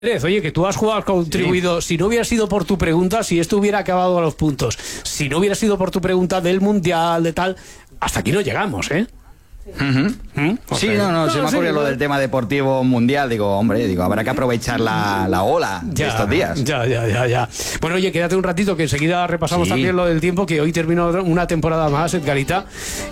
Oye, que tú has jugado, has contribuido. Sí. Si no hubiera sido por tu pregunta, si esto hubiera acabado a los puntos, si no hubiera sido por tu pregunta del Mundial, de tal, hasta aquí no llegamos, ¿eh? Sí, se me ocurrió lo del tema deportivo mundial. Digo, hombre, habrá que aprovechar la ola de estos días. Ya. Bueno, oye, quédate un ratito que enseguida repasamos también lo del tiempo, que hoy terminó una temporada más, Edgarita.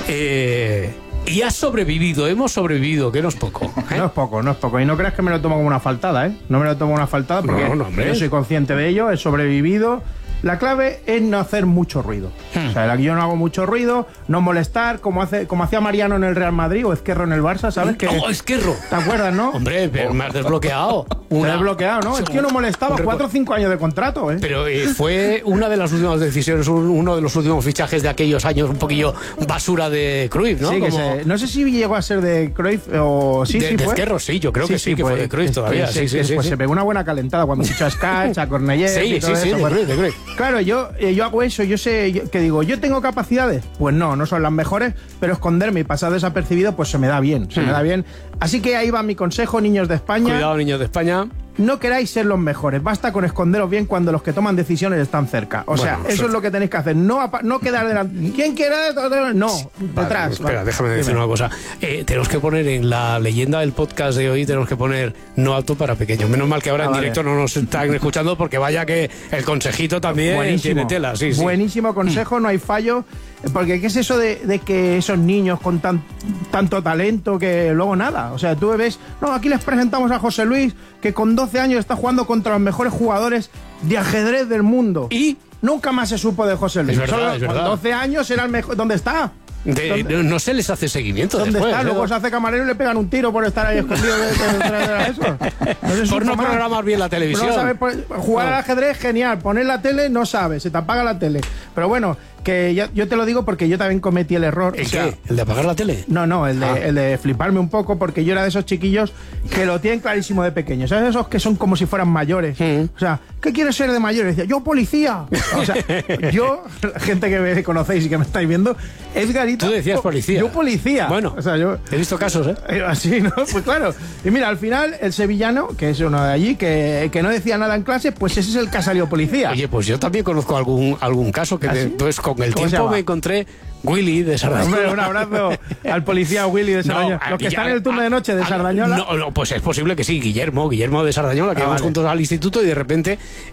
Y has sobrevivido, hemos sobrevivido, que no es poco. No es poco. Y no creas que me lo tomo como una faltada, ¿eh? No me lo tomo como una faltada porque yo soy consciente de ello, he sobrevivido. La clave es no hacer mucho ruido. O sea, yo no hago mucho ruido, no molestar, como hacía Mariano en el Real Madrid o Ezquerro en el Barça, ¿sabes? Ezquerro. ¿Te acuerdas, no? Hombre, pero me has desbloqueado. Te has desbloqueado, ¿no? Es que yo no molestaba, 4 o 5 años de contrato, ¿eh? Pero fue una de las últimas decisiones, uno de los últimos fichajes de aquellos años, un poquillo basura de Cruyff, ¿no? Sí, no sé si llegó a ser de Cruyff o... Sí, de fue. Ezquerro, sí, yo creo que sí, que fue de Cruyff todavía. Pues se pegó una buena calentada cuando fichó a Skach, a Cornellé y todo eso. De Cruyff. Claro, yo hago eso, yo sé, que digo, ¿yo tengo capacidades? Pues no son las mejores, pero esconderme y pasar desapercibido, pues se me da bien, Así que ahí va mi consejo, niños de España. Cuidado, niños de España. No queráis ser los mejores, basta con esconderos bien cuando los que toman decisiones están cerca. Eso es lo que tenéis que hacer, no quedar delante. ¿Quién quiere? No, detrás. Espera, déjame decir una cosa. Tenemos que poner en la leyenda del podcast de hoy, tenemos que poner no apto para pequeños. Menos mal que ahora en directo no nos están escuchando, porque vaya que el consejito también tiene tela. Sí. Buenísimo consejo, no hay fallo. Porque ¿qué es eso de que esos niños con tanto talento que luego nada? O sea, tú ves... No, aquí les presentamos a José Luis, que con 12 años está jugando contra los mejores jugadores de ajedrez del mundo. Y nunca más se supo de José Luis. Es verdad. Con 12 años era el mejor... ¿Dónde está? No se les hace seguimiento. ¿Dónde después, está? Luego se hace camarero y le pegan un tiro por estar ahí escondido detrás de eso. Por no programar bien la televisión. No sabe, jugar al ajedrez, genial. Poner la tele, no sabe. Se te apaga la tele. Pero bueno... Que yo te lo digo porque yo también cometí el error. ¿El qué? ¿El de apagar la tele? No, el de fliparme un poco, porque yo era de esos chiquillos que lo tienen clarísimo de pequeños. ¿Sabes? Esos que son como si fueran mayores. O sea, ¿qué quieres ser de mayor? Y decía, yo policía. O sea, yo, gente que me conocéis y que me estáis viendo, Edgarito. Tú decías policía. Yo policía. Bueno, o sea, yo he visto casos, ¿eh? Así, ¿no? Pues claro. Y mira, al final, el sevillano, que es uno de allí, que no decía nada en clase, pues ese es el que ha salido policía. Oye, pues yo también conozco algún caso que después con el tiempo me encontré Willy de Sardañola. Hombre, un abrazo al policía Willy de Sardañola. Los que están en el turno de noche de Sardañola. No, pues es posible que sí, Guillermo de Sardañola, que vamos juntos al instituto y de repente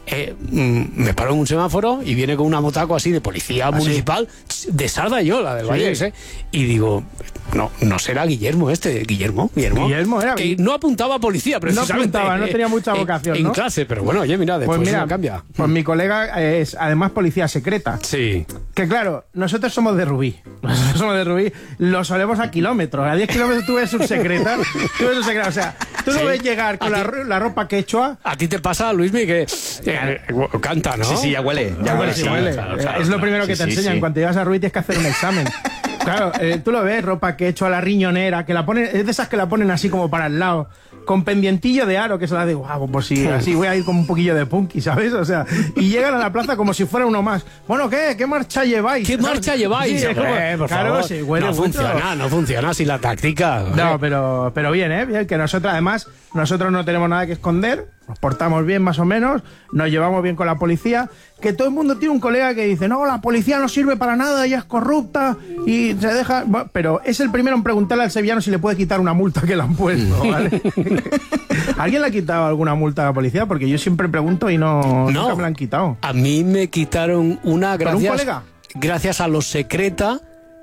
me paro en un semáforo y viene con una motaco así de policía municipal de Sardañola, del Valle, y digo, no será Guillermo Guillermo era que no apuntaba a policía, precisamente. No tenía mucha vocación, en clase, pero bueno, oye, mira, después cambia. Pues mi colega es además policía secreta. Sí. Que claro, nosotros somos de Rubí. Lo solemos a kilómetros. A 10 kilómetros tú ves subsecreta. O sea, tú no ves llegar con la ropa quechua. A ti te pasa, Luismi, que canta, ¿no? Sí, ya huele. Claro. Es lo primero que te enseñan. Cuando llegas a Rubí tienes que hacer un examen. Claro, tú lo ves, ropa quechua, la riñonera, que la ponen, es de esas que la ponen así como para el lado, con pendientillo de aro, que se la de guau, por si así voy a ir con un poquillo de punky, ¿sabes? O sea, y llegan a la plaza como si fuera uno más. Bueno, ¿qué marcha lleváis? ¿Qué marcha lleváis? Sí, por favor. Sí, huele no funciona así la táctica. No, pero bien, bien, que nosotros no tenemos nada que esconder, nos portamos bien más o menos, nos llevamos bien con la policía, que todo el mundo tiene un colega que dice, no, la policía no sirve para nada, ella es corrupta y se deja... Bueno, pero es el primero en preguntarle al sevillano si le puede quitar una multa que le han puesto, ¿vale? ¿Alguien le ha quitado alguna multa a la policía? Porque yo siempre pregunto y nunca me la han quitado. A mí me quitaron una gracias... ¿Por un colega? Gracias a los secreta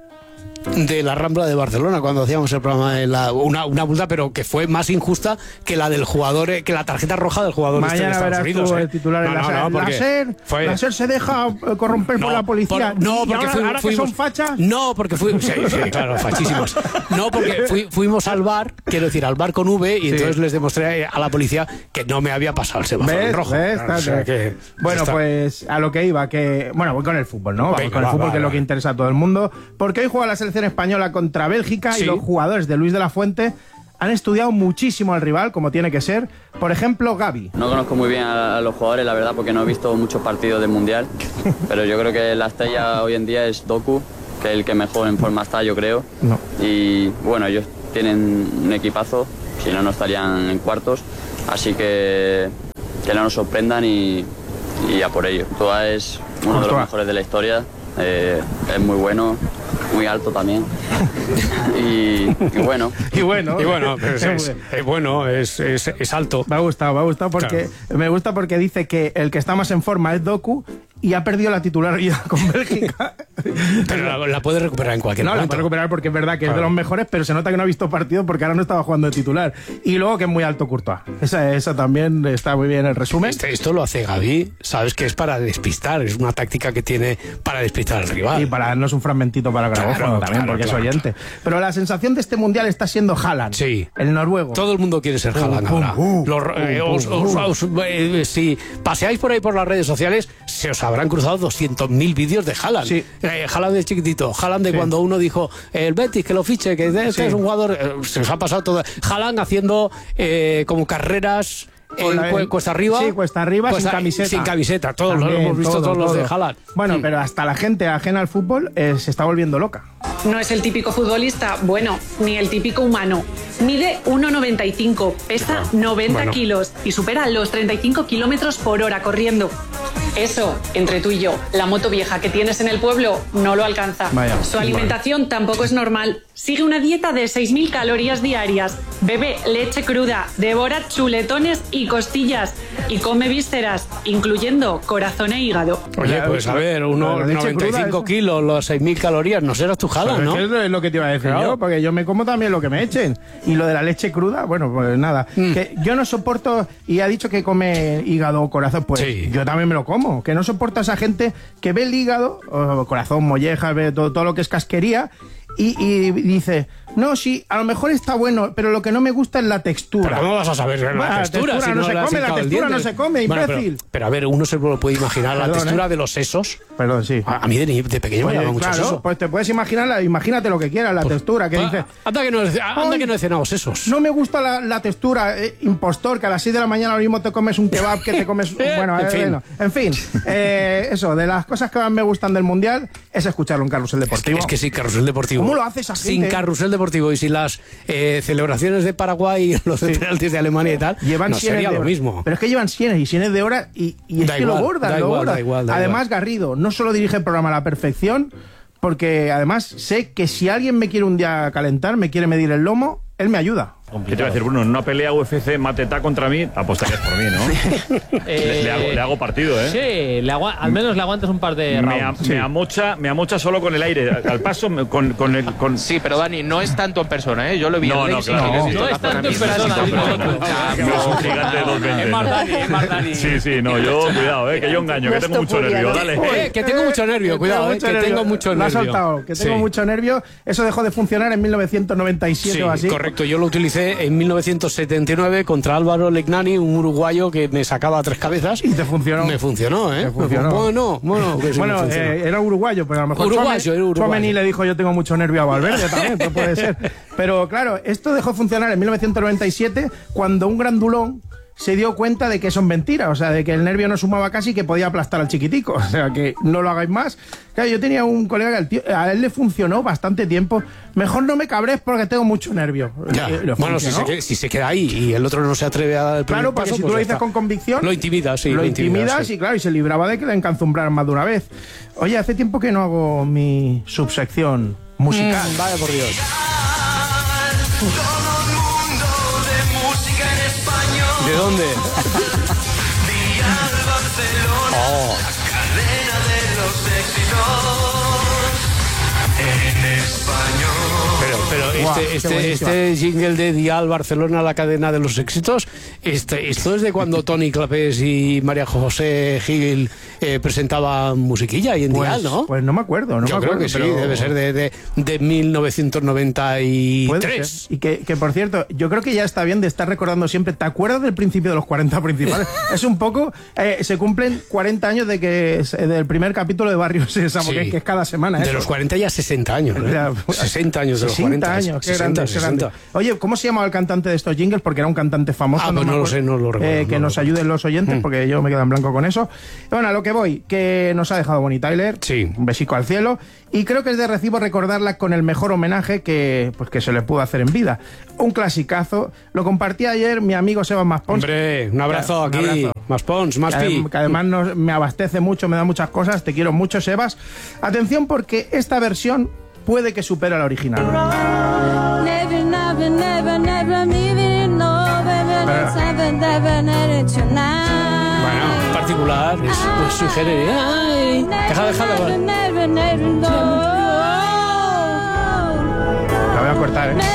de la Rambla de Barcelona, cuando hacíamos el programa de una multa, pero que fue más injusta que la del jugador, que la tarjeta roja del jugador. Mañana de Estados Unidos. El titular Láser se deja corromper por la policía. Porque ahora que son fachas. No, porque sí, claro, fachísimos. No, porque fuimos al bar, quiero decir, al bar con V, y entonces les demostré a la policía que no me había pasado el semáforo en rojo. Bueno, pues a lo que iba, voy con el fútbol, ¿no? Vamos con el fútbol, que es lo que interesa a todo el mundo. Porque hoy juega la selección española contra Bélgica y los jugadores de Luis de la Fuente han estudiado muchísimo al rival, como tiene que ser. Por ejemplo, Gavi. No conozco muy bien a los jugadores, la verdad, porque no he visto muchos partidos del Mundial, pero yo creo que la estrella hoy en día es Doku, que es el que mejor en forma está, yo creo. Y bueno, ellos tienen un equipazo, si no estarían en cuartos, así que que no nos sorprendan y a por ello. Courtois es uno de los mejores de la historia, es muy bueno, muy alto también. Y bueno. Es alto. Me ha gustado porque me gusta porque dice que el que está más en forma es Doku y ha perdido la titularidad con Bélgica. Pero la puede recuperar en cualquier momento. No, la puede recuperar porque es verdad que es de los mejores, pero se nota que no ha visto partido porque ahora no estaba jugando de titular. Y luego que es muy alto Courtois. Esa también está muy bien el resumen. Esto lo hace Gavi, sabes que es para despistar, es una táctica que tiene para despistar al rival. Y para darnos un fragmentito para grabófono también, porque es oyente. Pero la sensación de este mundial está siendo Haaland, el noruego. Todo el mundo quiere ser Haaland ahora. Si paseáis por ahí por las redes sociales, se os habrán cruzado 200.000 vídeos de Haaland. Sí. Haaland de chiquitito, Haaland de cuando uno dijo el Betis que lo fiche, que este es un jugador, se os ha pasado todo. Haaland haciendo como carreras cuesta arriba. Sí, cuesta arriba, sin camiseta. Sin camiseta, todos lo hemos visto, todos los de Haaland. Bueno, pero hasta la gente ajena al fútbol se está volviendo loca. No es el típico futbolista, bueno, ni el típico humano. Mide 1,95, pesa 90 kilos y supera los 35 kilómetros por hora corriendo. Eso, entre tú y yo, la moto vieja que tienes en el pueblo no lo alcanza. Su alimentación tampoco es normal. Sigue una dieta de 6.000 calorías diarias, bebe leche cruda, devora chuletones y costillas y come vísceras, incluyendo corazón e hígado. Oye, pues a ver, unos 95 kilos, los 6.000 calorías, no serás tu Haaland, ¿no? Es lo que te iba a decir yo, porque yo me como también lo que me echen. Y lo de la leche cruda, bueno, pues nada. Que yo no soporto, y ha dicho que come hígado o corazón, pues yo también me lo como. Que no soporto a esa gente que ve el hígado, corazón, mollejas, ve todo lo que es casquería, y dice, no, sí, a lo mejor está bueno, pero lo que no me gusta es la textura. ¿Pero cómo vas a saber la textura? Si no se come, la textura no se come, imbécil. Pero a ver, uno se lo puede imaginar, la textura de los sesos. Perdón, sí. A mí de pequeño me daba mucho seso. Pues te puedes imaginar, imagínate lo que quieras, la textura, que dice... Anda que no he cenado sesos. No me gusta la textura, impostor, que a las 6 de la mañana lo mismo te comes un kebab que te comes... bueno, en fin, eso, de las cosas que más me gustan del Mundial es escucharlo en Carrusel Deportivo. Es que sí, Carrusel Deportivo. ¿Cómo lo hace esa gente? Sin Carrusel Deportivo y sin las celebraciones de Paraguay y los penaltis de Alemania y tal, no sería lo mismo. Pero es que llevan cienes y cienes de horas y es que lo bordan, lo bordan. Además, Garrido no solo dirige el programa a la perfección, porque además sé que si alguien me quiere un día calentar, me quiere medir el lomo, él me ayuda. ¿Qué te voy a decir, Bruno? En una pelea UFC Mateta contra mí, apostarías por mí, ¿no? le hago partido, ¿eh? Sí, al menos le aguantas un par de rounds. Me amocha solo con el aire. Al paso, con... Sí, pero Dani, no es tanto en persona, ¿eh? Yo lo vi no, en claro. No es tanto en persona. Es un gigante de 2.20. Es más Dani. Sí, no, yo, cuidado, que yo engaño, que tengo mucho nervio, dale. Que tengo mucho nervio, cuidado, que tengo mucho nervio. Lo ha soltado, que tengo mucho nervio. Eso dejó de funcionar en 1997 o así. Correcto, yo lo utilicé en 1979 contra Álvaro Legnani, un uruguayo que me sacaba 3 cabezas. Y te funcionó. Me funcionó, ¿eh? Bueno, era uruguayo, pero a lo mejor Tchouaméni le dijo yo tengo mucho nervio a Valverde también, pues puede ser. Pero claro, esto dejó funcionar en 1997 cuando un grandulón se dio cuenta de que eso es mentira, o sea, de que el nervio no sumaba casi y que podía aplastar al chiquitico, o sea, que no lo hagáis más. Claro, yo tenía un colega que a él le funcionó bastante tiempo. Mejor no me cabres porque tengo mucho nervio. Bueno, si se queda ahí y el otro no se atreve a dar el primer paso, porque si tú lo dices con convicción, lo intimidas, sí. Lo intimidas y claro, y se libraba de que le encanzumbraran más de una vez. Oye, hace tiempo que no hago mi subsección musical. Vaya por Dios. ¿De dónde? Oh. Cadena de los éxitos en español. Pero este jingle de Dial Barcelona, la cadena de los éxitos, esto es de cuando Toni Clapés y María José Gil presentaban musiquilla y en Dial, ¿no? Pues no me acuerdo. Yo creo que sí, debe ser de 1993. Y que por cierto, yo creo que ya está bien de estar recordando siempre. ¿Te acuerdas del principio de los 40 principales? Es un poco, se cumplen 40 años del primer capítulo de Barrio Sésamo, que es cada semana. De los 40 ya 60 años, ¿no? 60 años de los 40. 60 años, qué grande. Oye, ¿cómo se llamaba el cantante de estos jingles? Porque era un cantante famoso. Pues no lo sé, no lo recuerdo. Que nos ayuden los oyentes, porque yo me quedo en blanco con eso. Bueno, a lo que voy, que nos ha dejado Bonnie Tyler. Sí. Un besico al cielo. Y creo que es de recibo recordarla con el mejor homenaje que se le pudo hacer en vida. Un clasicazo. Lo compartí ayer mi amigo Sebas Maspons. Hombre, un abrazo aquí. Un abrazo. más Pons, más Pi. Que además me abastece mucho, me da muchas cosas. Te quiero mucho, Sebas. Atención, porque esta versión puede que supere a la original. Bueno, particular, es su género. Ay, déjalo. La voy a cortar, ¿eh?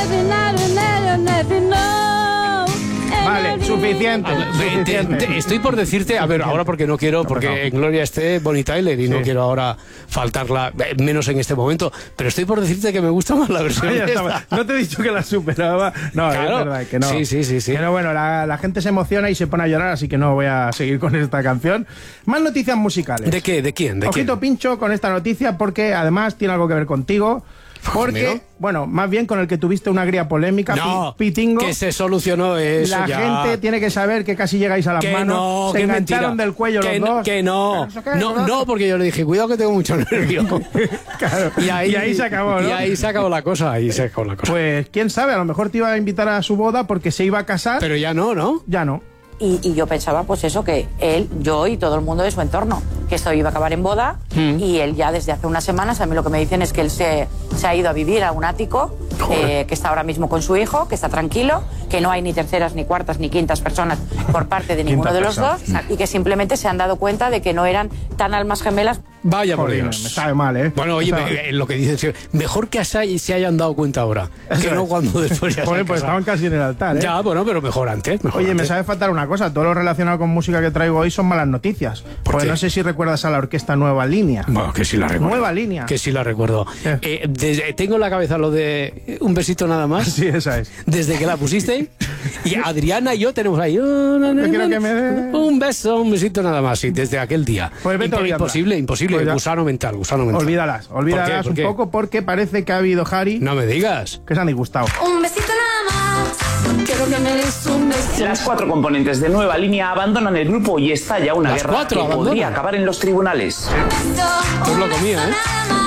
Vale, suficiente. Estoy por decirte, a ver, ahora porque no quiero, porque en Gloria esté Bonnie Tyler y no quiero ahora faltarla, menos en este momento, pero estoy por decirte que me gusta más la versión esta. No te he dicho que la superaba. No, claro. Es verdad que no. Sí. Pero bueno, la gente se emociona y se pone a llorar, así que no voy a seguir con esta canción. Más noticias musicales. ¿De qué? ¿De quién? Ojito pincho con esta noticia porque además tiene algo que ver contigo. Porque, bueno, más bien con el que tuviste una agria polémica, Pitingo. Que se solucionó eso. La gente tiene que saber que casi llegáis a las manos. Se engancharon del cuello los dos. Que no. No, porque yo le dije, cuidado que tengo mucho nervio. Claro. Y ahí se acabó, ¿no? Y ahí se acabó la cosa. Pues, quién sabe, a lo mejor te iba a invitar a su boda porque se iba a casar. Pero ya no, ¿no? Ya no. Y yo pensaba, pues eso, que él, yo y todo el mundo de su entorno, que esto iba a acabar en boda, y él ya desde hace unas semanas, a mí lo que me dicen es que él se ha ido a vivir a un ático, que está ahora mismo con su hijo, que está tranquilo, que no hay ni terceras, ni cuartas, ni quintas personas por parte de ninguno de los dos, y que simplemente se han dado cuenta de que no eran tan almas gemelas. Vaya por Dios. Me sabe mal, ¿eh? Bueno, oye, lo que dices, mejor que se hayan dado cuenta ahora, que no cuando después ya pues estaban casi en el altar, ¿eh? Ya, bueno, pero mejor antes. Oye, me sabe faltar una cosa, todo lo relacionado con música que traigo hoy son malas noticias. Porque no sé si recuerdas a la orquesta Nueva Línea. Bueno, que sí la recuerdo. Nueva Línea. Que sí la recuerdo. Tengo en la cabeza lo de un besito nada más. Sí, esa es. Desde que la pusiste. Y Adriana y yo tenemos ahí quiero que me dé un besito nada más, sí, desde aquel día. Pues imposible, pues gusano mental. Olvídalas un poco porque parece que ha habido Harry. No me digas. Que se han disgustado. Un besito nada más. Quiero que me des un besito. Las 4 componentes de Nueva Línea abandonan el grupo y estalla una guerra que podría acabar en los tribunales. Pues lo comía, ¿eh?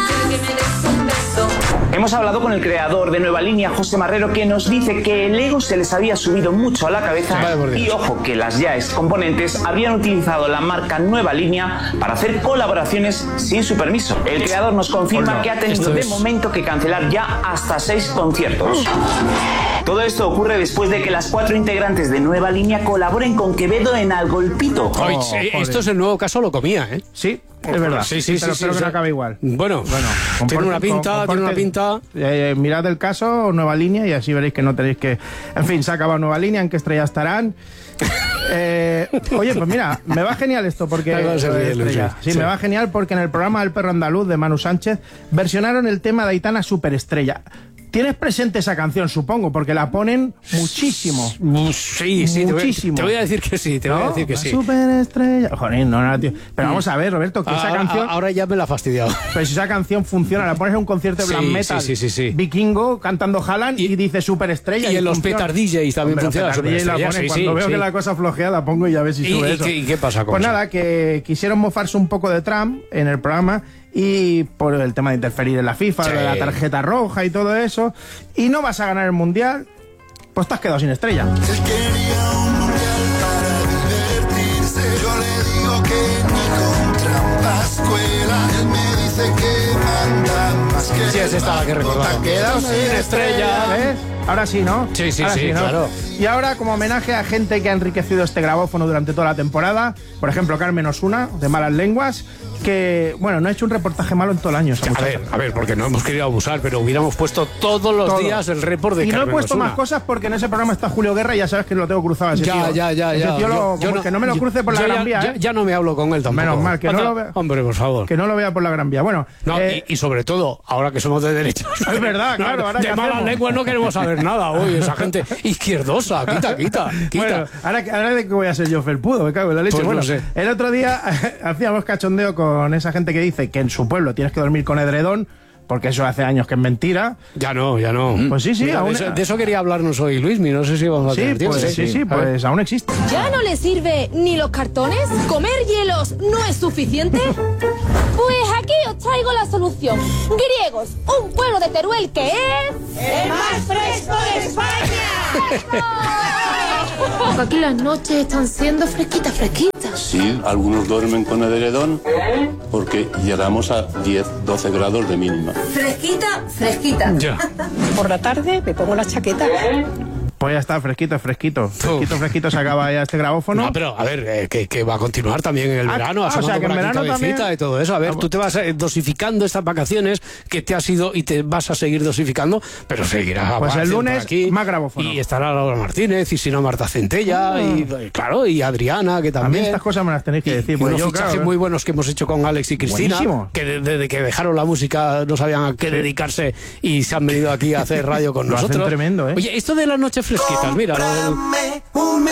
Hemos hablado con el creador de Nueva Línea, José Marrero, que nos dice que el ego se les había subido mucho a la cabeza y ojo que las ya ex componentes habrían utilizado la marca Nueva Línea para hacer colaboraciones sin su permiso. El creador nos confirma que ha tenido de momento que cancelar ya hasta 6 conciertos. Todo esto ocurre después de que las 4 integrantes de Nueva Línea colaboren con Quevedo en Al Golpito. Esto es el nuevo caso, lo comía, ¿eh? Sí. Es verdad, sí, pero espero que no acabe igual. Bueno, tiene una pinta. Mirad el caso, Nueva Línea, y así veréis que no tenéis que... En fin, se ha acabado Nueva Línea, ¿en qué estrella estarán? Oye, pues mira, me va genial esto porque... me va genial porque en el programa del Perro Andaluz de Manu Sánchez versionaron el tema de Aitana Superestrella. ¿Tienes presente esa canción, supongo? Porque la ponen muchísimo. Sí, muchísimo. Te voy a decir que sí, Superestrella. Joder, no, tío. Pero vamos a ver, Roberto, que esa canción... Ahora ya me la ha fastidiado. Pero si esa canción funciona, la pones en un concierto de black metal, vikingo, cantando Haaland y dice Superestrella. Y en los Petar DJs también funciona Superestrella. Cuando veo que la cosa flojea, la pongo y a ver si sube eso. ¿Y qué pasa con eso? Pues eso? nada, que quisieron mofarse un poco de Trump en el programa y por el tema de interferir en la FIFA, de la tarjeta roja y todo eso, y no vas a ganar el Mundial, pues te has quedado sin estrella. Él quería un Mundial para divertirse, yo le digo que ni con trampas escuela, él me dice que manda más que... Sí, es esta la que recordaba. Te has quedado sin estrella, ¿ves? Ahora sí, ¿no? Sí, ¿no? Claro. Y ahora, como homenaje a gente que ha enriquecido este grabófono durante toda la temporada, por ejemplo, Carmen Osuna, de Malas Lenguas, que, bueno, no ha hecho un reportaje malo en todo el año. A ver, porque no hemos querido abusar, pero hubiéramos puesto todos los días el report de Carmen Osuna. Y no he puesto más cosas porque en ese programa está Julio Guerra y ya sabes que lo tengo cruzado. Ese tío. Ya. Que no me lo cruce por la Gran Vía. Ya no me hablo con él tampoco. Menos mal, que no lo vea. Hombre, por favor. Que no lo vea por la Gran Vía. Bueno. No, y sobre todo, ahora que somos de derechos. Es verdad, claro. Ahora de Malas Lenguas no queremos saber nada hoy. Esa gente izquierdosa. Quita. Bueno, ahora de que voy a ser yo felpudo, me cago en la leche. Pues bueno, no sé. El otro día hacíamos cachondeo con esa gente que dice que en su pueblo tienes que dormir con edredón, porque eso hace años que es mentira. Ya no. Pues sí, Mira, aún... de eso quería hablarnos hoy, Luismi, no sé si vamos a tener tiempo. Pues aún existe. ¿Ya no le sirve ni los cartones? ¿Comer hielos no es suficiente? Pues aquí os traigo la solución. Griegos, un pueblo de Teruel que es... ¡el más fresco de España! Aquí las noches están siendo fresquitas. Sí, algunos duermen con el edredón porque llegamos a 10-12 grados de mínima. Fresquita. Ya. Por la tarde me pongo la chaqueta. Pues ya está, fresquito. Fresquito se acaba ya este grabófono. No, pero a ver, que va a continuar también en el verano, o sea, que en verano también... y todo eso. A ver, tú te vas dosificando estas vacaciones que te has ido y te vas a seguir dosificando, pero seguirá. Pues el lunes aquí, más grabófono. Y estará Laura Martínez, y si no Marta Centella, y claro, y Adriana, que también. A mí estas cosas me las tenéis que decir. Y unos fichajes muy buenos que hemos hecho con Alex y Cristina, buenísimo. Que desde que dejaron la música no sabían a qué dedicarse y se han venido aquí a hacer radio con nosotros. Hacen tremendo, ¿eh? Oye, esto de las noches fresquitas, mira, un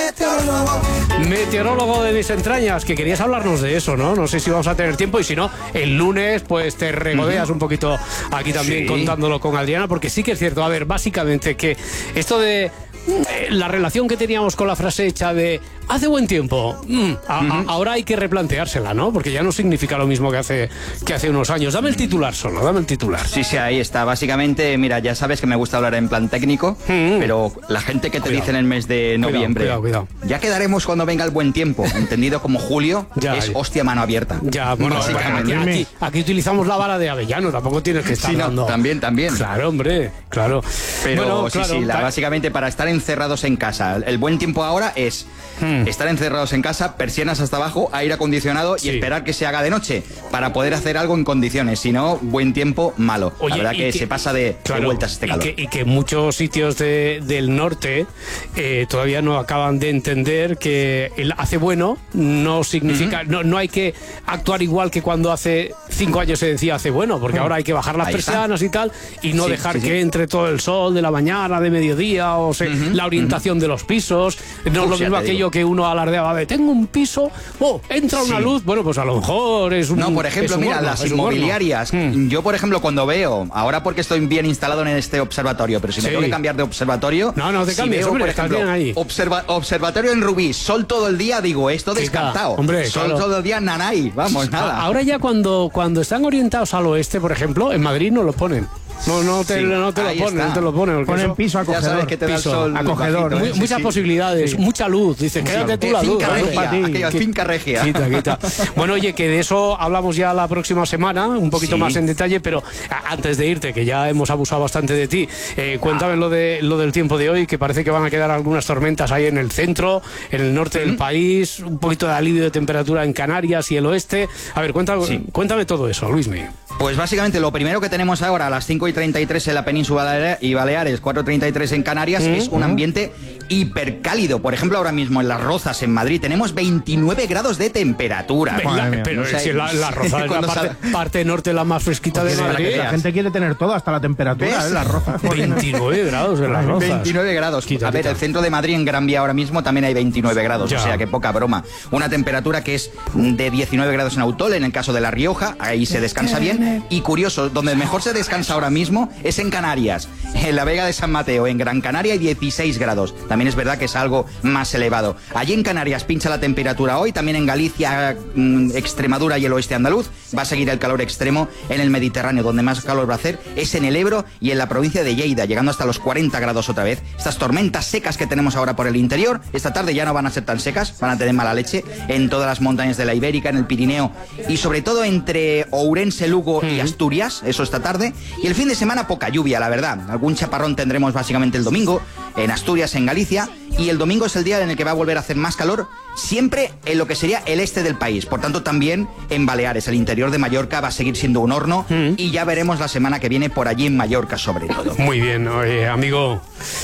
meteorólogo de mis entrañas, que querías hablarnos de eso, ¿no? No sé si vamos a tener tiempo, y si no, el lunes pues te regodeas un poquito aquí también contándolo con Adriana, porque sí que es cierto, a ver, básicamente que esto de la relación que teníamos con la frase hecha de hace buen tiempo, ahora hay que replanteársela, ¿no? Porque ya no significa lo mismo que hace unos años. Dame el titular solo, dame el titular. Sí, ahí está. Básicamente, mira, ya sabes que me gusta hablar en plan técnico, pero la gente que te dice en el mes de noviembre, cuidado. ya quedaremos cuando venga el buen tiempo, entendido como julio, es hostia mano abierta. Ya, bueno, aquí utilizamos la vara de Avellano, tampoco tienes que estar dando... También. Claro, hombre, claro. Pero básicamente para estar encerrados en casa, el buen tiempo ahora es... estar encerrados en casa, persianas hasta abajo, aire acondicionado y esperar que se haga de noche para poder hacer algo en condiciones. Si no, buen tiempo, malo. Oye, la verdad que se pasa de vueltas este calor. Y que muchos sitios del norte todavía no acaban de entender que el hace bueno no significa... No hay que actuar igual que cuando hace 5 años se decía hace bueno, porque ahora hay que bajar las persianas y tal, y no dejar que entre todo el sol de la mañana, de mediodía, o la orientación de los pisos. No es lo mismo aquello que uno alardeaba de tengo un piso, entra una luz, bueno, pues a lo mejor es un... No, por ejemplo, mira, las inmobiliarias, yo por ejemplo cuando veo, ahora porque estoy bien instalado en este observatorio, pero si me tengo que cambiar de observatorio... No te cambies, veo, hombre, por ejemplo, estás bien ahí. Observatorio en Rubí, sol todo el día, digo, esto descartado. Hombre, sol todo el día, nanay, vamos, nada. Ahora ya cuando están orientados al oeste, por ejemplo, en Madrid no lo ponen. No te lo ponen. Ponen piso acogedor. Ya sabes que te da el sol acogedor. Muchas posibilidades, mucha luz. Dice, quédate tú la luz. Finca regia. Quita. Bueno, oye, que de eso hablamos ya la próxima semana, un poquito más en detalle, pero antes de irte, que ya hemos abusado bastante de ti, cuéntame lo del tiempo de hoy, que parece que van a quedar algunas tormentas ahí en el centro, en el norte del país, un poquito de alivio de temperatura en Canarias y el oeste. A ver, cuéntame todo eso, Luismi. Pues básicamente lo primero que tenemos ahora a las 5:33 en la península y Baleares, 4:33 en Canarias, es un ambiente hipercálido. Por ejemplo, ahora mismo en Las Rozas, en Madrid, tenemos 29 grados de temperatura. Pero si Las Rozas es la parte norte la más fresquita de Madrid. La gente quiere tener todo, hasta la temperatura, Las Rozas. 29 grados en Las Rozas. 29 grados. A ver, el centro de Madrid, en Gran Vía, ahora mismo también hay 29 grados, o sea que poca broma. Una temperatura que es de 19 grados en Autol, en el caso de La Rioja, ahí se descansa bien. Y curioso, donde mejor se descansa ahora mismo es en Canarias, en la Vega de San Mateo, en Gran Canaria, hay 16 grados. También es verdad que es algo más elevado. Allí en Canarias pincha la temperatura hoy, también en Galicia, Extremadura y el oeste andaluz. Va a seguir el calor extremo en el Mediterráneo, donde más calor va a hacer es en el Ebro y en la provincia de Lleida, llegando hasta los 40 grados otra vez. Estas tormentas secas que tenemos ahora por el interior, esta tarde ya no van a ser tan secas, van a tener mala leche en todas las montañas de la Ibérica, en el Pirineo y sobre todo entre Ourense, Lugo y Asturias, eso esta tarde. Y el fin de semana poca lluvia, la verdad. Algún chaparrón tendremos básicamente el domingo, en Asturias, en Galicia. Y el domingo es el día en el que va a volver a hacer más calor, siempre en lo que sería el este del país. Por tanto, también en Baleares, el interior de Mallorca va a seguir siendo un horno. Y ya veremos la semana que viene por allí en Mallorca, sobre todo. Muy bien, amigo,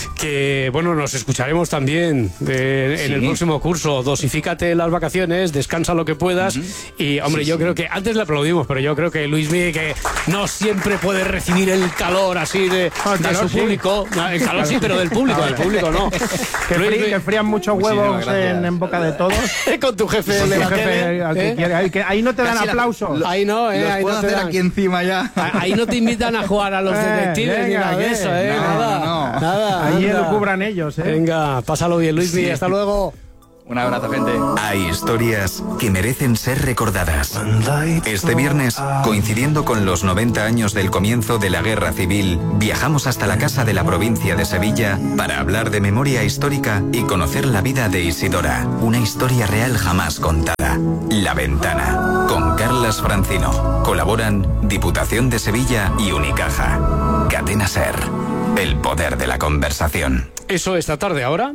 que bueno, nos escucharemos también en el próximo curso. Dosifícate las vacaciones, descansa lo que puedas. Y hombre, yo creo que antes le aplaudimos, pero yo creo que Luismi, que no siempre puede recibir el calor así de su público. El calor sí, pero del público no. que frían muchos huevos en boca de todos. Con tu jefe de la tele, al que quiere. Ahí no te dan aplausos. Ahí no, Los ahí puedo no te hacer dan. aquí encima ya. Ahí no te invitan a jugar a los detectives ni nada de eso, Nada. Allí lo cubran ellos, Venga, pásalo bien, Luis. Sí. Hasta luego. Un abrazo, gente. Hay historias que merecen ser recordadas. Este viernes, coincidiendo con los 90 años del comienzo de la Guerra Civil, viajamos hasta la casa de la provincia de Sevilla para hablar de memoria histórica y conocer la vida de Isidora, una historia real jamás contada. La Ventana, con Carlas Francino. Colaboran Diputación de Sevilla y Unicaja. Cadena SER, el poder de la conversación. Eso esta tarde ahora.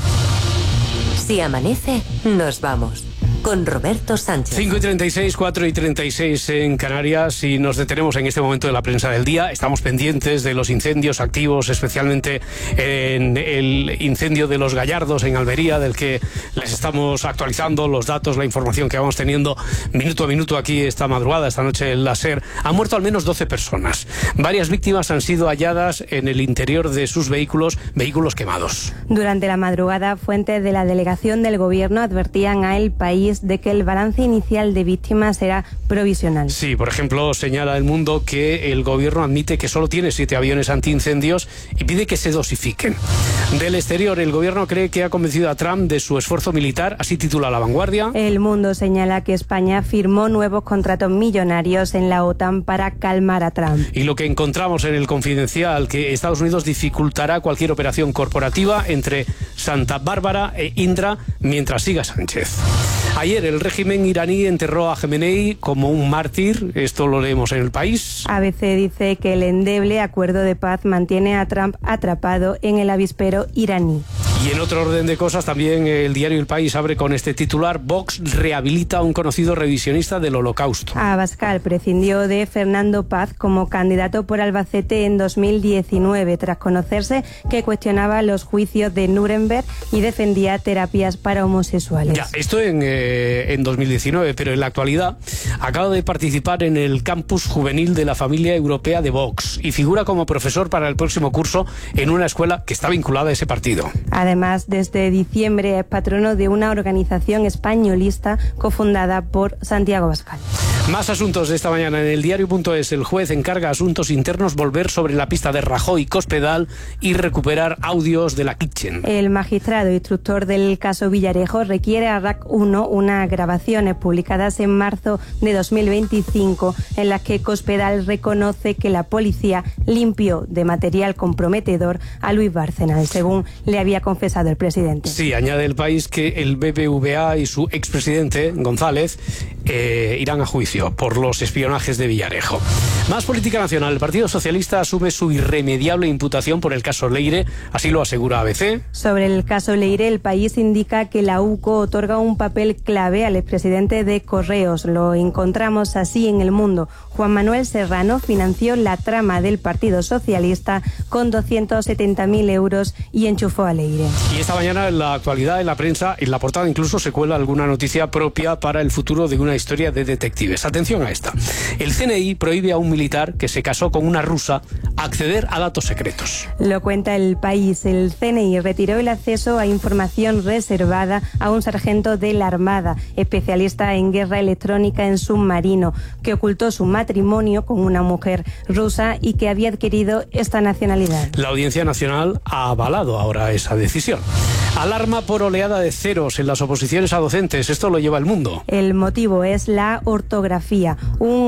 Si amanece, nos vamos. Con Roberto Sánchez. 5:36, 4:36 en Canarias, y nos detenemos en este momento de la prensa del día. Estamos pendientes de los incendios activos, especialmente en el incendio de Los Gallardos en Almería, del que les estamos actualizando los datos, la información que vamos teniendo minuto a minuto aquí esta madrugada, esta noche en la SER. Han muerto al menos 12 personas. Varias víctimas han sido halladas en el interior de sus vehículos quemados. Durante la madrugada, fuentes de la delegación del gobierno advertían a El País de que el balance inicial de víctimas era provisional. Sí, por ejemplo, señala El Mundo que el gobierno admite que solo tiene 7 aviones antiincendios y pide que se dosifiquen. Del exterior, el gobierno cree que ha convencido a Trump de su esfuerzo militar, así titula La Vanguardia. El Mundo señala que España firmó nuevos contratos millonarios en la OTAN para calmar a Trump. Y lo que encontramos en El Confidencial, que Estados Unidos dificultará cualquier operación corporativa entre Santa Bárbara e Indra mientras siga Sánchez. Ayer el régimen iraní enterró a Jamenei como un mártir. Esto lo leemos en El País. ABC dice que el endeble acuerdo de paz mantiene a Trump atrapado en el avispero iraní. Y en otro orden de cosas, también el diario El País abre con este titular: Vox rehabilita a un conocido revisionista del Holocausto. Abascal prescindió de Fernando Paz como candidato por Albacete en 2019, tras conocerse que cuestionaba los juicios de Nuremberg y defendía terapias para homosexuales. Ya, esto en 2019, pero en la actualidad acaba de participar en el campus juvenil de la familia europea de Vox y figura como profesor para el próximo curso en una escuela que está vinculada a ese partido. Además, desde diciembre es patrono de una organización españolista cofundada por Santiago Abascal. Más asuntos de esta mañana en el diario.es. El juez encarga a Asuntos Internos volver sobre la pista de Rajoy y Cospedal y recuperar audios de la Kitchen. El magistrado instructor del caso Villarejo requiere a RAC 1 unas grabaciones publicadas en marzo de 2025 en las que Cospedal reconoce que la policía limpió de material comprometedor a Luis Bárcenas, según le había confesado el presidente. Sí, añade El País que el BBVA y su expresidente, González, irán a juicio por los espionajes de Villarejo. Más política nacional. El Partido Socialista asume su irremediable imputación por el caso Leire, así lo asegura ABC. Sobre el caso Leire, El País indica que la UCO otorga un papel clave al expresidente de Correos. Lo encontramos así en El Mundo. Juan Manuel Serrano financió la trama del Partido Socialista con 270.000 euros y enchufó a Leire. Y esta mañana en la actualidad, en la prensa, en la portada incluso se cuela alguna noticia propia para el futuro de una historia de detectives. Atención a esta. El CNI prohíbe a un militar que se casó con una rusa acceder a datos secretos. Lo cuenta El País. El CNI retiró el acceso a información reservada a un sargento de la Armada, especialista en guerra electrónica en submarino, que ocultó su matrimonio con una mujer rusa y que había adquirido esta nacionalidad. La Audiencia Nacional ha avalado ahora esa decisión. Alarma por oleada de ceros en las oposiciones a docentes. Esto lo lleva El Mundo. El motivo es la ortografía. Un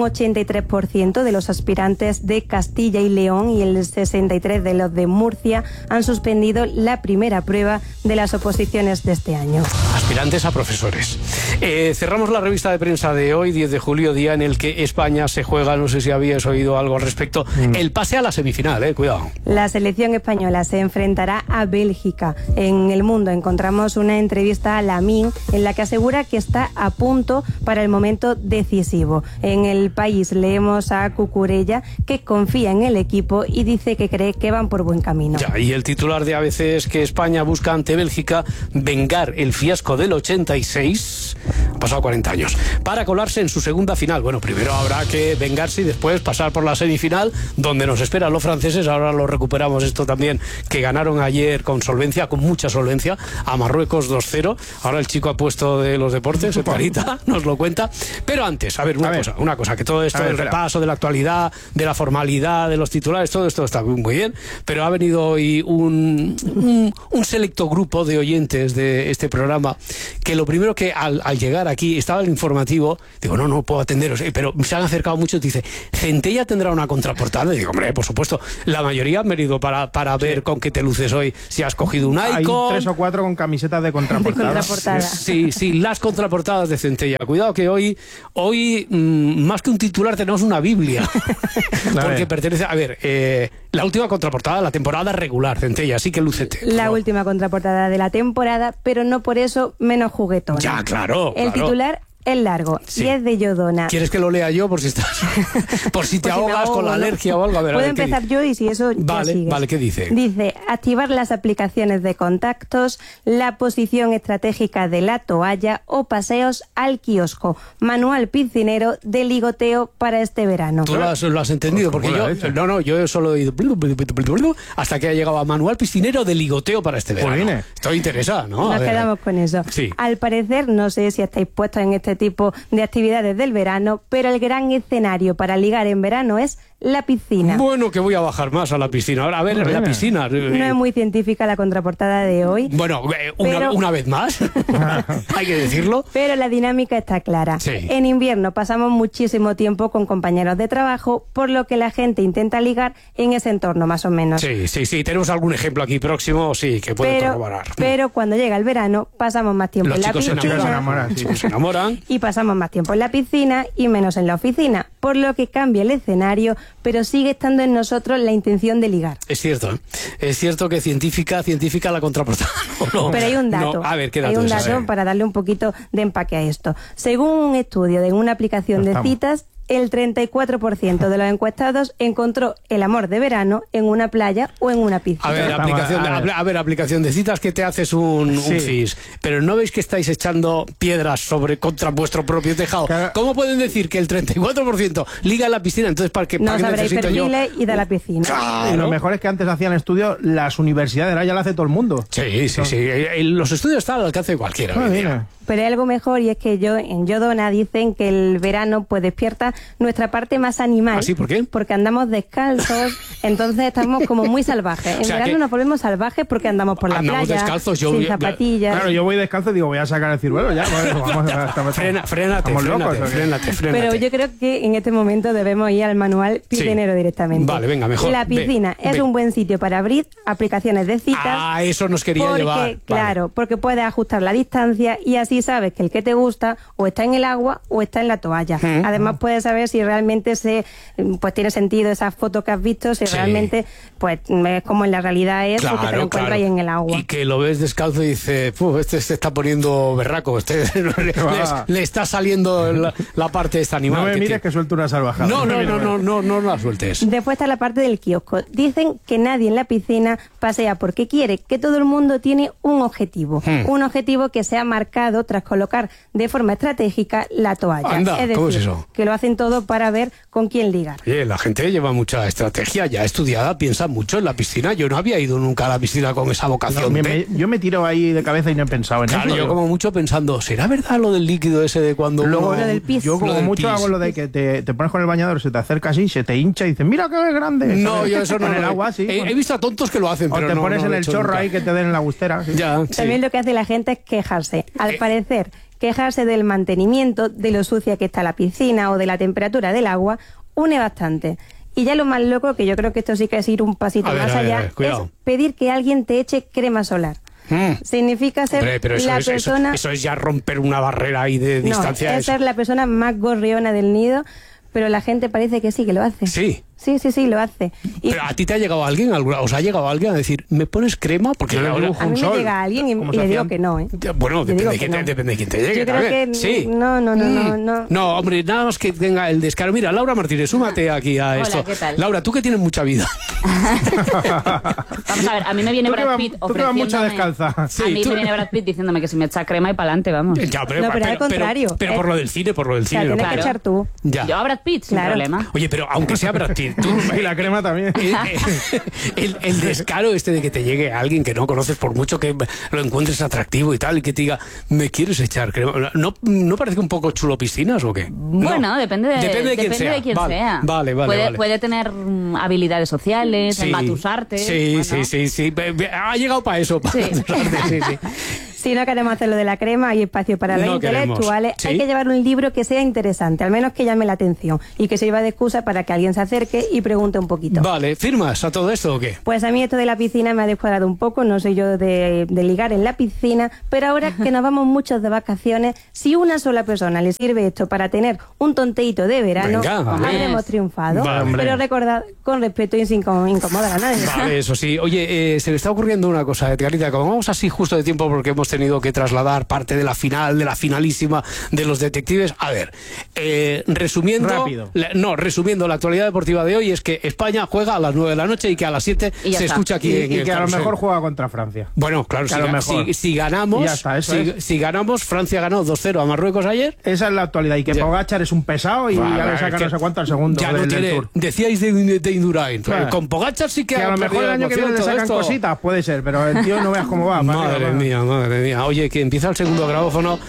83% de los aspirantes de Castilla y León y el 63% de los de Murcia han suspendido la primera prueba de las oposiciones de este año. Aspirantes a profesores. Cerramos la revista de prensa de hoy, 10 de julio, día en el que España se juega, no sé si habías oído algo al respecto, el pase a la semifinal, cuidado. La selección española se enfrentará a Bélgica. En El Mundo encontramos una entrevista a Lamine en la que asegura que está a punto para el momento decisivo. En El País leemos a Cucurella que confía en el equipo y dice que cree que van por buen camino. Ya, y el titular de ABC es que España busca ante Bélgica vengar el fiasco del 86. Han pasado 40 años. Para colarse en su segunda final. Bueno, primero habrá que vengarse y después pasar por la semifinal, donde nos esperan los franceses. Ahora lo recuperamos esto también, que ganaron ayer con solvencia, con mucha solvencia, a Marruecos 2-0. Ahora el chico apuesto de los deportes, Clarita, nos lo cuenta. Pero antes, a ver, una cosa, que todo esto, el repaso de la actualidad, de la formalidad, de los titulares, todo esto está muy bien, pero ha venido hoy un selecto grupo de oyentes de este programa, que lo primero que al llegar aquí estaba el informativo, digo, no puedo atenderos, pero se han acercado mucho y dice, ¿Centella tendrá una contraportada? Y digo, hombre, por supuesto, la mayoría han venido para ver con qué te luces hoy, si has cogido un Icon. Hay 3 o 4 con camisetas de contraportada. Sí, las contraportadas de Centella. Cuidado que hoy más que un titular tenemos una Biblia. Porque pertenece, a ver, la última contraportada, la temporada regular, Centella, así que lúcete. La última contraportada de la temporada, pero no por eso menos juguetona. Ya, claro. El titular es largo y es de Yodona. ¿Quieres que lo lea yo por si estás por si te ahogas con la alergia o algo? Puedo empezar yo y si eso Vale, ¿qué dice? Dice, activar las aplicaciones de contactos, la posición estratégica de la toalla o paseos al kiosco. Manual piscinero de ligoteo para este verano. ¿Tú lo has entendido? Porque yo solo he ido hasta que ha llegado a manual piscinero de ligoteo para este verano. Estoy interesado, ¿no? Nos quedamos con eso. Sí. Al parecer, no sé si estáis puestos en este tipo de actividades del verano, pero el gran escenario para ligar en verano es la piscina. Bueno, que voy a bajar más a la piscina. Ahora, a ver, la piscina. No es muy científica la contraportada de hoy. Bueno, una vez más, hay que decirlo. Pero la dinámica está clara. Sí. En invierno pasamos muchísimo tiempo con compañeros de trabajo, por lo que la gente intenta ligar en ese entorno, más o menos. Sí. Tenemos algún ejemplo aquí próximo, que puede corroborar. Pero cuando llega el verano, pasamos más tiempo en la piscina. Los chicos se enamoran. Y pasamos más tiempo en la piscina y menos en la oficina, por lo que cambia el escenario, pero sigue estando en nosotros la intención de ligar. Es cierto que científica la contraportada. No, pero hay un dato. A ver, ¿qué dato hay un dato para darle un poquito de empaque a esto. Según un estudio de una aplicación de citas, el 34% de los encuestados encontró el amor de verano en una playa o en una piscina. A ver, aplicación de citas que te haces un FIS. Pero ¿no veis que estáis echando piedras contra vuestro propio tejado? Claro. ¿Cómo pueden decir que el 34% liga en la piscina? Entonces, ¿para qué necesito yo? Y da la piscina. Claro. Y lo mejor es que antes hacían estudios, las universidades, ahora ya lo hace todo el mundo. Sí. Los estudios están al alcance de cualquiera. Pero hay algo mejor, y es que en Yodona dicen que el verano pues despierta nuestra parte más animal. ¿Así? ¿Por qué? Porque andamos descalzos, entonces estamos como muy salvajes. En verano nos volvemos salvajes porque andamos por la playa, descalzos, sin zapatillas. Claro, yo voy descalzo y digo, voy a sacar el ciruelo ya. Frénate. Pero yo creo que en este momento debemos ir al manual piscinero directamente. Vale, venga, mejor. La piscina es un buen sitio para abrir aplicaciones de citas. Eso nos quería llevar. Claro, porque puedes ajustar la distancia y así sabes que el que te gusta o está en el agua o está en la toalla. Además puedes saber si realmente pues tiene sentido esas fotos que has visto, si realmente pues es como en la realidad es, porque te lo encuentras ahí en el agua. Y que lo ves descalzo y dices, este se está poniendo berraco, le está saliendo la parte de este animal. No me mires que suelto una salvajada. No la sueltes. Después está la parte del kiosco. Dicen que nadie en la piscina pasea porque quiere, que todo el mundo tiene un objetivo. Un objetivo que se ha marcado tras colocar de forma estratégica la toalla. Anda, es decir, ¿cómo es eso? Que lo hacen todo para ver con quién ligar. Oye, la gente lleva mucha estrategia ya estudiada, piensa mucho en la piscina. Yo no había ido nunca a la piscina con esa vocación. Yo me tiro ahí de cabeza y no he pensado en eso. Yo como mucho pensando, ¿será verdad lo del líquido ese de cuando lo del pis? Yo como mucho hago lo de que te pones con el bañador, se te acerca así, se te hincha y dices, mira qué grande. No, yo eso no. En el agua, sí. He visto a tontos que lo hacen, pero te pones en el chorro ahí que te den en la gustera. Sí. También lo que hace la gente es quejarse. Al parecer, quejarse del mantenimiento, de lo sucia que está la piscina o de la temperatura del agua, une bastante. Y ya lo más loco, que yo creo que esto sí que es ir un pasito más allá, es pedir que alguien te eche crema solar. Significa ser la persona... Eso es ya romper una barrera ahí de distancia. Es ser la persona más gorriona del nido, pero la gente parece que sí que lo hace. Sí. Sí, lo hace. ¿Pero a ti te ha llegado alguien, os ha llegado alguien a decir, ¿me pones crema? Porque ahora... A mí me llega alguien y le digo que no, ¿eh? Bueno, depende de quién te llegue. Yo creo que sí. No. No, hombre, nada más que tenga el descaro. Mira, Laura Martínez, súmate aquí a esto. Hola, ¿qué tal? Laura, tú que tienes mucha vida. Vamos a ver, a mí me viene Brad Pitt ofreciéndome... mucho descalza. Sí, a mí me viene Brad Pitt diciéndome que si me echa crema y para adelante, vamos. Ya, pero al contrario. Pero por lo del cine, O sea, tienes que echar tú. Ya. Yo a Brad Pitt, sin problema. Oye, pero aunque sea Brad Pitt, tú... Y la crema también. El descaro este de que te llegue alguien que no conoces, por mucho que lo encuentres atractivo y tal, y que te diga, ¿me quieres echar crema? ¿No parece un poco chulo piscinas o qué? Bueno, depende de quién sea. Vale. Puede tener habilidades sociales, enmatusarte. Sí. Ha llegado para eso. Sí. Si no queremos hacer lo de la crema, hay espacio para los intelectuales. ¿Sí? Hay que llevar un libro que sea interesante, al menos que llame la atención y que sirva de excusa para que alguien se acerque y pregunte un poquito. Vale, ¿firmas a todo esto o qué? Pues a mí esto de la piscina me ha descuadrado un poco, no soy yo de ligar en la piscina, pero ahora que nos vamos muchos de vacaciones, si una sola persona le sirve esto para tener un tonteíto de verano, habremos triunfado. Pero recordad, con respeto y sin incomodar a nadie. Vale, eso sí. Oye, se me está ocurriendo una cosa, Edgarita, como vamos así justo de tiempo porque hemos tenido que trasladar parte de la final, de la finalísima de los detectives. A ver, resumiendo la actualidad deportiva de hoy es que España juega a las 9 de la noche y que a las 7 se escucha aquí en el que a lo carrusel. mejor juega contra Francia. Bueno, claro, si ganamos, ya está, si ganamos, Francia ganó 2-0 a Marruecos ayer. Esa es la actualidad, y que Pogačar es un pesado y ya le saca no sé cuánto al segundo. Ya no tiene, decíais de Indurain, con Pogačar sí que a lo mejor el año que viene le sacan cositas, puede ser, pero el tío no veas cómo va. Madre mía. Oye, que empieza el segundo grabófono.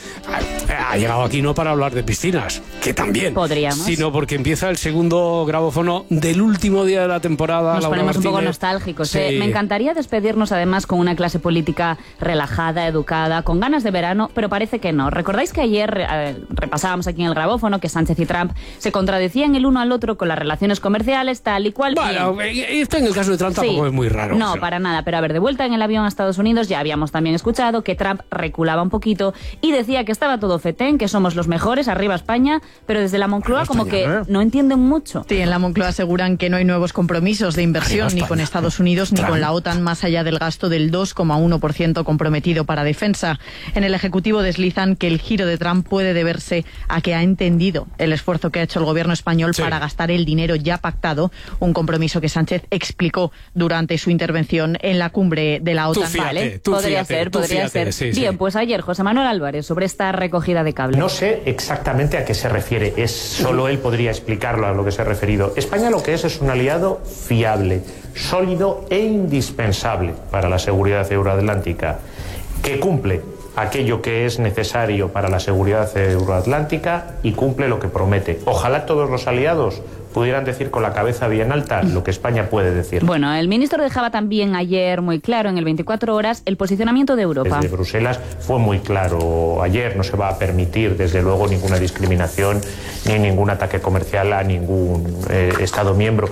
Ha llegado aquí no para hablar de piscinas, que también podríamos, sino porque empieza el segundo grabófono del último día de la temporada. Nos Laura ponemos Martínez. un poco nostálgicos. Sí. Me encantaría despedirnos además con una clase política relajada, educada, con ganas de verano, pero parece que no. ¿Recordáis que ayer repasábamos aquí en el grabófono que Sánchez y Trump se contradecían el uno al otro con las relaciones comerciales, tal y cual? Bueno, esto en el caso de Trump tampoco es muy raro. No, para nada, pero a ver, de vuelta en el avión a Estados Unidos ya habíamos también escuchado que Trump reculaba un poquito y decía que estaba todo fetén, que somos los mejores, arriba España, pero desde la Moncloa como que no entienden mucho. Sí, en la Moncloa aseguran que no hay nuevos compromisos de inversión ni con Estados Unidos ni con la OTAN más allá del gasto del 2,1% comprometido para defensa. En el Ejecutivo deslizan que el giro de Trump puede deberse a que ha entendido el esfuerzo que ha hecho el gobierno español para gastar el dinero ya pactado, un compromiso que Sánchez explicó durante su intervención en la cumbre de la OTAN. Podría ser. Bien, pues ayer José Manuel Álvarez sobre esta recogida de cable. No sé exactamente a qué se refiere, solo él podría explicarlo a lo que se ha referido. España lo que es un aliado fiable, sólido e indispensable para la seguridad euroatlántica, que cumple aquello que es necesario para la seguridad euroatlántica y cumple lo que promete. Ojalá todos los aliados pudieran decir con la cabeza bien alta lo que España puede decir. Bueno, el ministro dejaba también ayer muy claro en el 24 horas el posicionamiento de Europa. Desde Bruselas fue muy claro ayer, no se va a permitir desde luego ninguna discriminación ni ningún ataque comercial a ningún Estado miembro.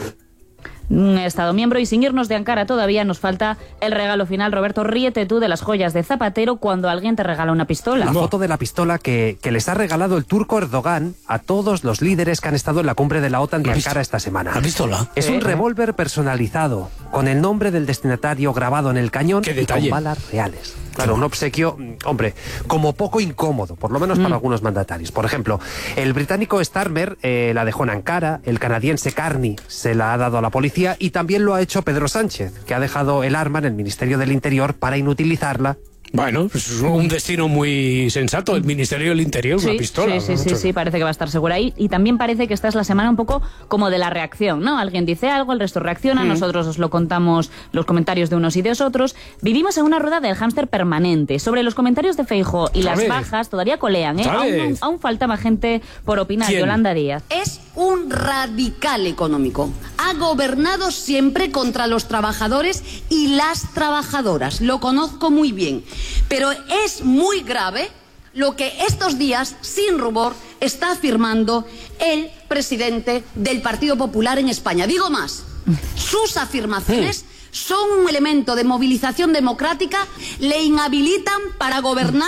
Un Estado miembro, y sin irnos de Ankara todavía nos falta el regalo final. Roberto, ríete tú de las joyas de Zapatero cuando alguien te regala una pistola. La foto de la pistola que les ha regalado el turco Erdogan a todos los líderes que han estado en la cumbre de la OTAN de Ankara esta semana. ¿La pistola? Es un revólver personalizado, con el nombre del destinatario grabado en el cañón y con balas reales. Claro, un obsequio, hombre, como poco incómodo, por lo menos para algunos mandatarios. Por ejemplo, el británico Starmer la dejó en Ankara, el canadiense Carney se la ha dado a la policía y también lo ha hecho Pedro Sánchez, que ha dejado el arma en el Ministerio del Interior para inutilizarla. Bueno, es un destino muy sensato, el Ministerio del Interior, una pistola. Sí, parece que va a estar segura ahí. Y también parece que esta es la semana un poco como de la reacción, ¿no? Alguien dice algo, el resto reacciona, nosotros os lo contamos, los comentarios de unos y de otros. Vivimos en una rueda del hámster permanente. Sobre los comentarios de Feijóo y las bajas todavía colean, ¿eh? Aún falta más gente por opinar. Yolanda Díaz. Es un radical económico. Ha gobernado siempre contra los trabajadores y las trabajadoras. Lo conozco muy bien. Pero es muy grave lo que estos días, sin rubor, está afirmando el presidente del Partido Popular en España. Digo más, sus afirmaciones son un elemento de movilización democrática, le inhabilitan para gobernar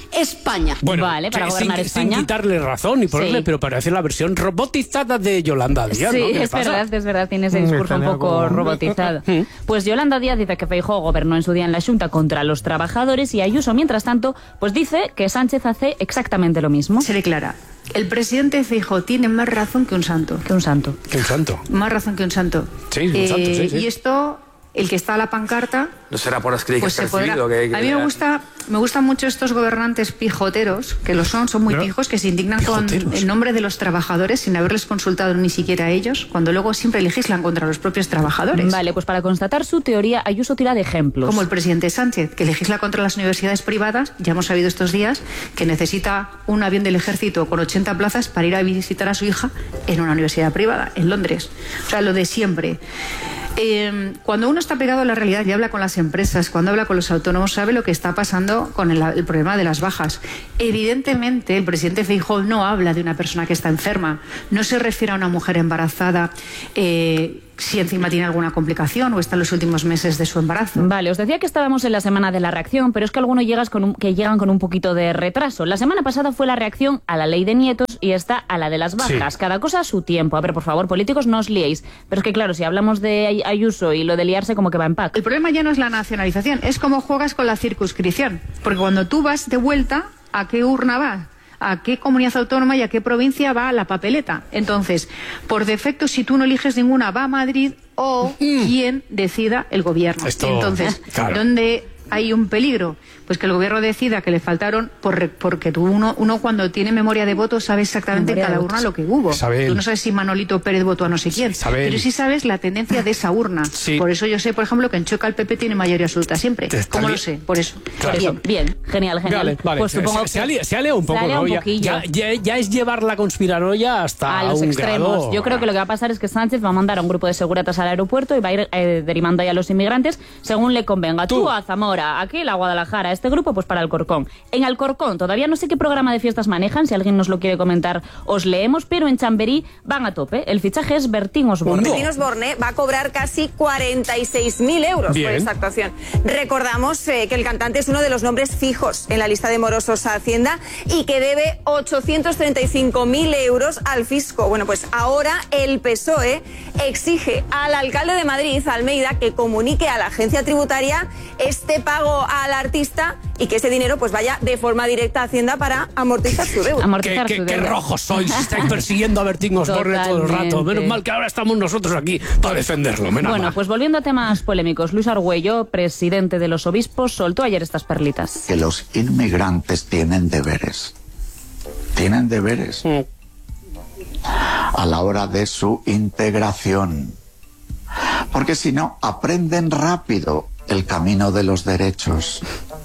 España. Bueno, vale, para gobernar España. Sin quitarle razón ni ponerle, Sí. pero para hacer la versión robotizada de Yolanda Díaz. Sí, ¿no? ¿Qué le es pasa? verdad, tiene ese discurso un poco robotizado. Pues Yolanda Díaz dice que Feijóo gobernó en su día en la Xunta contra los trabajadores y Ayuso, mientras tanto, pues dice que Sánchez hace exactamente lo mismo. Se declara. El presidente Feijóo tiene más razón que un santo. Que un santo. Que un santo. Más razón que un santo. Sí, un santo, sí. Y esto, el que está a la pancarta... No será por las críticas Pues que ha se podrá. recibido. Que A mí me gustan mucho estos gobernantes pijoteros, que lo son muy pijos, que se indignan Pijoteros. con el nombre de los trabajadores sin haberles consultado ni siquiera a ellos, cuando luego siempre legislan contra los propios trabajadores. Vale, pues para constatar su teoría, Ayuso tira de ejemplos. Como el presidente Sánchez, que legisla contra las universidades privadas. Ya hemos sabido estos días que necesita un avión del ejército con 80 plazas para ir a visitar a su hija en una universidad privada, en Londres. O sea, lo de siempre. Cuando uno está pegado a la realidad y habla con las empresas, cuando habla con los autónomos, sabe lo que está pasando con el problema de las bajas. Evidentemente, el presidente Feijóo no habla de una persona que está enferma, no se refiere a una mujer embarazada si encima tiene alguna complicación o está en los últimos meses de su embarazo. Vale, os decía que estábamos en la semana de la reacción, pero es que algunos llegan con un poquito de retraso. La semana pasada fue la reacción a la ley de nietos y esta a la de las bajas. Sí. Cada cosa a su tiempo. A ver, por favor, políticos, no os liéis. Pero es que claro, si hablamos de Ayuso y lo de liarse, como que va en pack. El problema ya no es la nacionalización, es cómo juegas con la circunscripción. Porque cuando tú vas de vuelta, ¿a qué urna vas? ¿A qué comunidad autónoma y a qué provincia va la papeleta? Entonces, por defecto, si tú no eliges ninguna, va a Madrid o quien decida el gobierno. Entonces, claro. ¿Dónde hay un peligro? Pues que el gobierno decida que le faltaron, porque uno cuando tiene memoria de votos sabe exactamente en cada urna lo que hubo. Tú no sabes si Manolito Pérez votó a no sé quién, pero sí sabes la tendencia de esa urna. Sí. Por eso yo sé, por ejemplo, que en Choca el PP tiene mayoría absoluta siempre. ¿Cómo lo sé? Por eso. Claro. Bien, genial. Vale. Pues supongo se ha liado un poco, ¿no? Ya es llevar la conspiranoia hasta a los extremos. Grado. Yo creo que lo que va a pasar es que Sánchez va a mandar a un grupo de seguratas al aeropuerto y va a ir derivando ahí a los inmigrantes según le convenga. Tú a Zamora, aquí a Guadalajara, este grupo pues para Alcorcón. En Alcorcón todavía no sé qué programa de fiestas manejan, si alguien nos lo quiere comentar os leemos, pero en Chamberí van a tope. El fichaje es Bertín Osborne. Bertín Osborne va a cobrar casi 46.000 euros por esta actuación. Recordamos que el cantante es uno de los nombres fijos en la lista de morosos a Hacienda y que debe 835.000 euros al fisco. Bueno, pues ahora el PSOE exige al alcalde de Madrid, Almeida, que comunique a la agencia tributaria este pago al artista y que ese dinero pues vaya de forma directa a Hacienda para amortizar su deuda. Qué rojos sois, estáis persiguiendo a Bertín Osborne todo el rato. Menos mal que ahora estamos nosotros aquí para defenderlo. Bueno, pues volviendo a temas polémicos, Luis Argüello, presidente de los obispos, soltó ayer estas perlitas. Que los inmigrantes tienen deberes. Tienen deberes a la hora de su integración. Porque si no, aprenden rápido el camino de los derechos.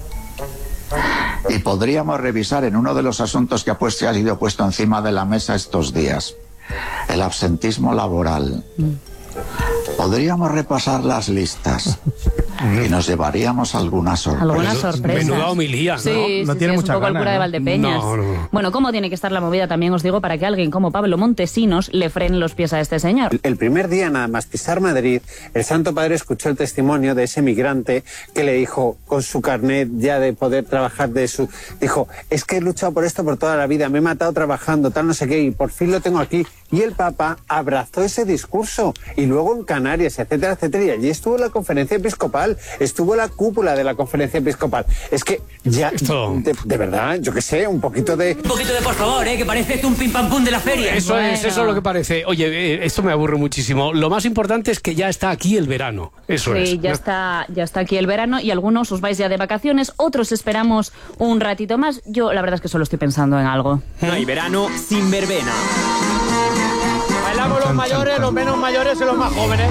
Y podríamos revisar en uno de los asuntos que ha sido puesto encima de la mesa estos días, el absentismo laboral. Podríamos repasar las listas y nos llevaríamos algunas sorpresas. Algunas sorpresas. Menuda homilía, ¿no? Sí, no tiene es mucha un poco el cura de Valdepeñas. No. Bueno, ¿cómo tiene que estar la movida también, os digo, para que alguien como Pablo Montesinos le frene los pies a este señor? El primer día, nada más pisar Madrid, el Santo Padre escuchó el testimonio de ese migrante que le dijo, con su carnet ya de poder trabajar dijo, es que he luchado por esto por toda la vida, me he matado trabajando, tal no sé qué, y por fin lo tengo aquí. Y el Papa abrazó ese discurso, y luego en Canarias, etcétera, etcétera, y allí estuvo la conferencia episcopal, estuvo la cúpula de la conferencia episcopal. Es que ya, de verdad, yo qué sé, un poquito de por favor, que parece un pim pam pum de la feria. Eso es lo que parece. Oye, esto me aburre muchísimo. Lo más importante es que ya está aquí el verano. Eso es. Sí, ya está aquí el verano y algunos os vais ya de vacaciones, otros esperamos un ratito más. Yo la verdad es que solo estoy pensando en algo. No hay verano sin verbena. Bailamos los mayores, los menos mayores y los más jóvenes.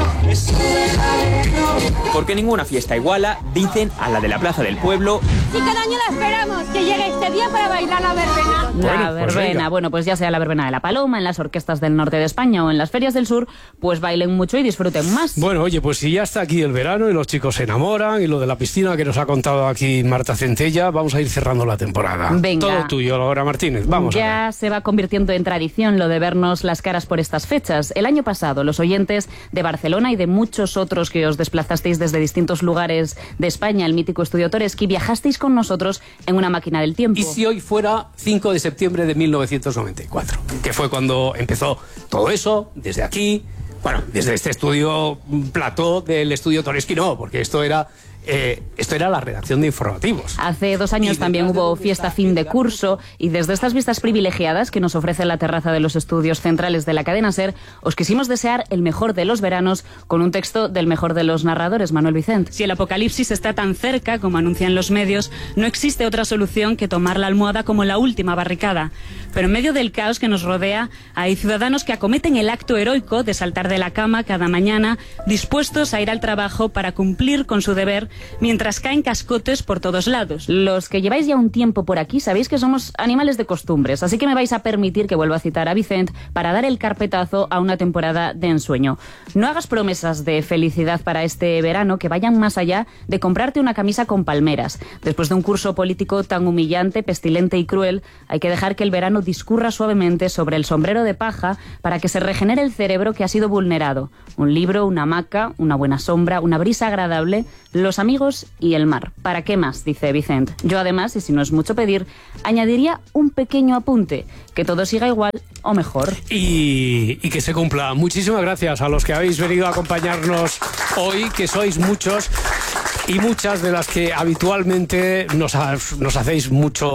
Porque ninguna fiesta iguala, dicen, a la de la Plaza del Pueblo. Y cada año la esperamos, que llegue este día para bailar la verbena. La verbena, bueno, pues ya sea la verbena de La Paloma, en las orquestas del norte de España o en las ferias del sur, pues bailen mucho y disfruten más. Bueno, oye, pues si ya está aquí el verano y los chicos se enamoran y lo de la piscina que nos ha contado aquí Marta Centella, vamos a ir cerrando la temporada. Venga. Todo tuyo, Laura Martínez, vamos. Ya se va convirtiendo en tradición lo de vernos las caras por estas fechas. El año pasado, los oyentes de Barcelona y de muchos otros que os desplazasteis desde distintos lugares de España, el mítico Estudio Toreski, viajasteis con nosotros en una máquina del tiempo. ¿Y si hoy fuera 5 de septiembre de 1994? Que fue cuando empezó todo eso, desde aquí, bueno, desde este estudio plató del estudio Toreski, no, porque esto era la redacción de informativos. Hace 2 años también hubo fiesta fin de curso y desde estas vistas privilegiadas que nos ofrece la terraza de los estudios centrales de la cadena SER, os quisimos desear el mejor de los veranos con un texto del mejor de los narradores, Manuel Vicent. Si el apocalipsis está tan cerca como anuncian los medios, no existe otra solución que tomar la almohada como la última barricada. Pero en medio del caos que nos rodea, hay ciudadanos que acometen el acto heroico de saltar de la cama cada mañana, dispuestos a ir al trabajo para cumplir con su deber, mientras caen cascotes por todos lados. Los que lleváis ya un tiempo por aquí sabéis que somos animales de costumbres, así que me vais a permitir que vuelva a citar a Vicent para dar el carpetazo a una temporada de ensueño. No hagas promesas de felicidad para este verano que vayan más allá de comprarte una camisa con palmeras. Después de un curso político tan humillante, pestilente y cruel, hay que dejar que el verano discurra suavemente sobre el sombrero de paja para que se regenere el cerebro que ha sido vulnerado. Un libro, una hamaca, una buena sombra, una brisa agradable, los amigos y el mar. ¿Para qué más?, dice Vicent. Yo además, y si no es mucho pedir, añadiría un pequeño apunte, que todo siga igual o mejor. Y que se cumpla. Muchísimas gracias a los que habéis venido a acompañarnos hoy, que sois muchos y muchas de las que habitualmente nos hacéis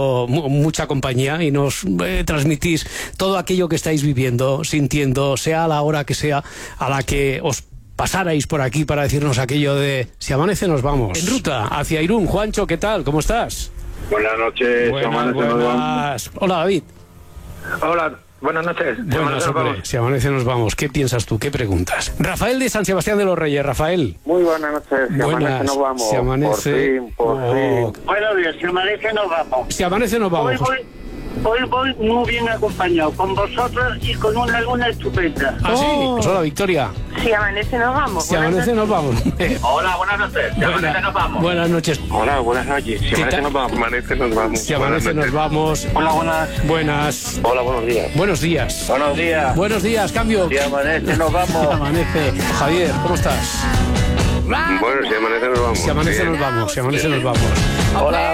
mucha compañía y nos transmitís todo aquello que estáis viviendo, sintiendo, sea a la hora que sea a la que os pasarais por aquí para decirnos aquello de si amanece nos vamos. En ruta hacia Irún. Juancho, ¿qué tal? ¿Cómo estás? Buenas noches. Buenas. Hola, David. Hola, buenas noches. Buenas, hombre. Si amanece nos vamos. ¿Qué piensas tú? ¿Qué preguntas? Rafael de San Sebastián de los Reyes. Rafael. Muy buenas noches. Si amanece nos vamos. Si amanece... Por fin. Buenos días. Si amanece nos vamos. Si amanece nos vamos. Hoy voy muy bien acompañado, con vosotros y con una luna estupenda. ¿Ah, sí? Pues hola, Victoria. Si amanece nos vamos. Si amanece nos vamos. Hola, buenas noches. Si amanece nos vamos. Buenas noches. Hola, buenas noches. Si amanece nos vamos. Amanece nos vamos. Si amanece nos vamos. Hola, buenas. Buenas. Hola, buenos días. Buenos días. Buenos días. Buenos días, cambio. Si amanece nos vamos. Si amanece. Javier, ¿cómo estás? Bueno, si amanece nos vamos. Si amanece nos vamos. Si amanece nos vamos. Hola.